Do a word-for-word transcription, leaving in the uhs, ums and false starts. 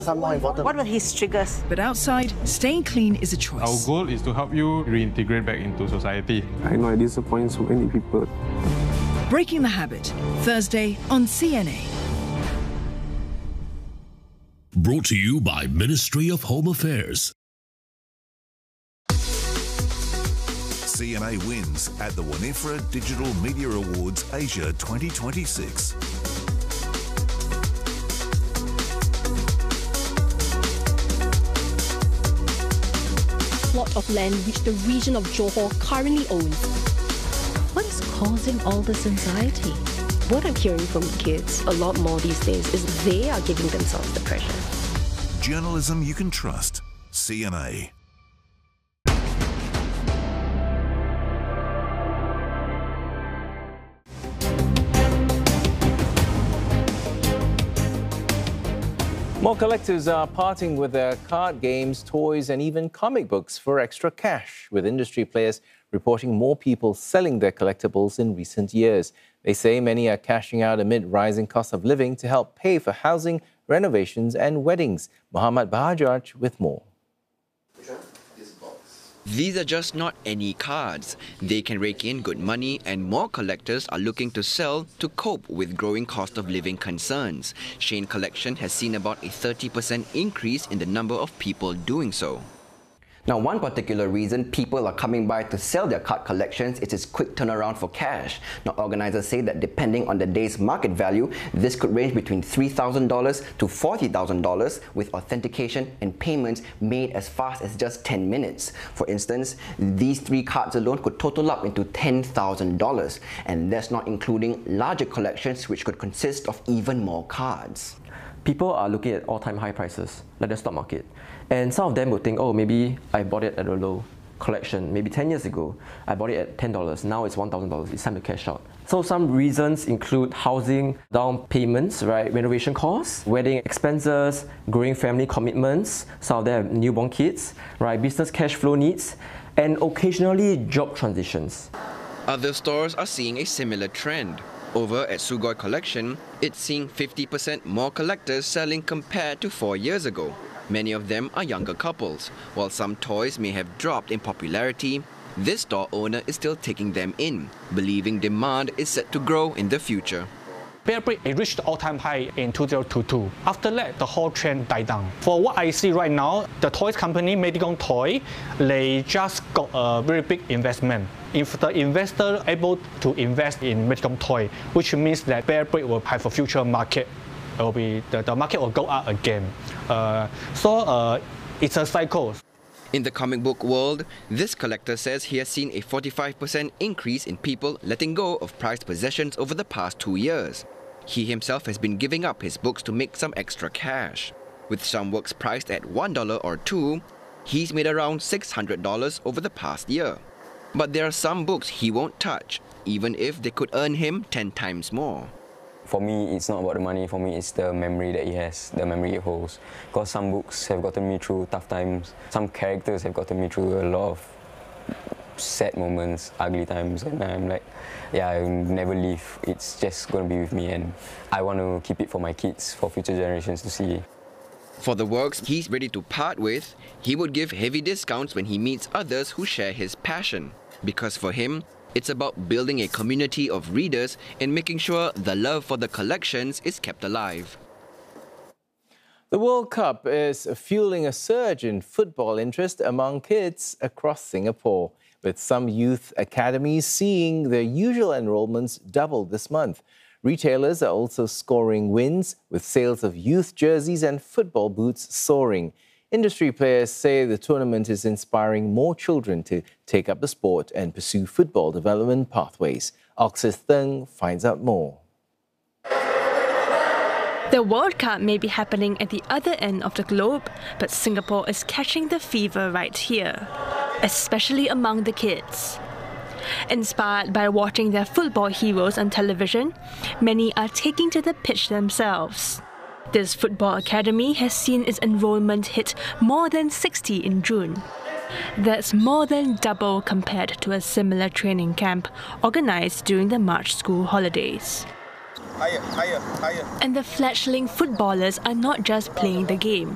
Some more important. What were his triggers? But outside, staying clean is a choice. Our goal is to help you reintegrate back into society. I know I disappoint so many people. Breaking the Habit, Thursday on C N A. Brought to you by Ministry of Home Affairs. C N A wins at the Winifred Digital Media Awards Asia twenty twenty-six. Plot of land which the region of Johor currently owns. What is causing all this anxiety? What I'm hearing from kids a lot more these days is they are giving themselves the pressure. Journalism you can trust. C N A. More collectors are parting with their card games, toys and even comic books for extra cash, with industry players reporting more people selling their collectibles in recent years. They say many are cashing out amid rising cost of living to help pay for housing, renovations and weddings. Muhammad Bahajaj with more. These are just not any cards. They can rake in good money, and more collectors are looking to sell to cope with growing cost of living concerns. Shane Collection has seen about a thirty percent increase in the number of people doing so. Now, one particular reason people are coming by to sell their card collections is its quick turnaround for cash. Now, organizers say that depending on the day's market value, this could range between three thousand dollars to forty thousand dollars, with authentication and payments made as fast as just ten minutes. For instance, these three cards alone could total up into ten thousand dollars, and that's not including larger collections which could consist of even more cards. People are looking at all-time high prices, like the stock market. And some of them would think, oh, maybe I bought it at a low collection. Maybe ten years ago, I bought it at ten dollars. Now it's one thousand dollars. It's time to cash out. So some reasons include housing, down payments, right, renovation costs, wedding expenses, growing family commitments. Some of them have newborn kids, right, business cash flow needs, and occasionally job transitions. Other stores are seeing a similar trend. Over at Sugoi Collection, it's seeing fifty percent more collectors selling compared to four years ago. Many of them are younger couples. While some toys may have dropped in popularity, this store owner is still taking them in, believing demand is set to grow in the future. Bear Brick reached the all-time high in two thousand twenty-two. After that, the whole trend died down. For what I see right now, the toys company, Medicom Toy, they just got a very big investment. If the investor able to invest in Medicom Toy, which means that Bear Brick will have a future market. It will be, the, the market will go up again. Uh, so uh, it's a cycle. In the comic book world, this collector says he has seen a forty-five percent increase in people letting go of prized possessions over the past two years. He himself has been giving up his books to make some extra cash. With some works priced at one dollar or two, he's made around six hundred dollars over the past year. But there are some books he won't touch, even if they could earn him ten times more. For me, it's not about the money. For me, it's the memory that he has, the memory it holds. Because some books have gotten me through tough times. Some characters have gotten me through a lot of sad moments, ugly times. And I'm like, yeah, I'll never leave. It's just going to be with me. And I want to keep it for my kids, for future generations to see. For the works he's ready to part with, he would give heavy discounts when he meets others who share his passion. Because for him, it's about building a community of readers and making sure the love for the collections is kept alive. The World Cup is fueling a surge in football interest among kids across Singapore, with some youth academies seeing their usual enrolments double this month. Retailers are also scoring wins, with sales of youth jerseys and football boots soaring. Industry players say the tournament is inspiring more children to take up the sport and pursue football development pathways. Oxis Theng finds out more. The World Cup may be happening at the other end of the globe, but Singapore is catching the fever right here, especially among the kids. Inspired by watching their football heroes on television, many are taking to the pitch themselves. This football academy has seen its enrollment hit more than sixty in June. That's more than double compared to a similar training camp organised during the March school holidays. Higher, higher, higher. And the fledgling footballers are not just playing the game.